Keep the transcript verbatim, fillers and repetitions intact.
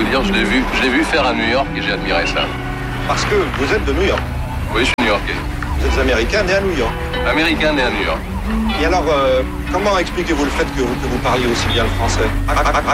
dire, je l'ai vu, je l'ai vu faire à New York et j'ai admiré ça. Parce que vous êtes de New York. Oui, je suis new-yorkais. Vous êtes américain né à New York. Américain né à New York. Et alors, euh, comment expliquez-vous le fait que vous, que vous parliez aussi bien le français?